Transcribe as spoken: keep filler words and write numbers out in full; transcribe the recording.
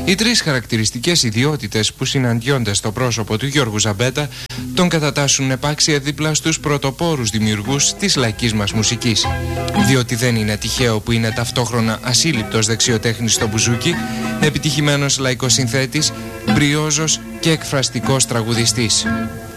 Οι τρεις χαρακτηριστικές ιδιότητες που συναντιόνται στο πρόσωπο του Γιώργου Ζαμπέτα τον κατατάσσουν επάξια δίπλα στους πρωτοπόρους δημιουργούς της λαϊκής μας μουσικής. Διότι δεν είναι τυχαίο που είναι ταυτόχρονα ασύλληπτος δεξιοτέχνης στο μπουζούκι, επιτυχημένος λαϊκός συνθέτης, μπριόζος και εκφραστικός τραγουδιστής.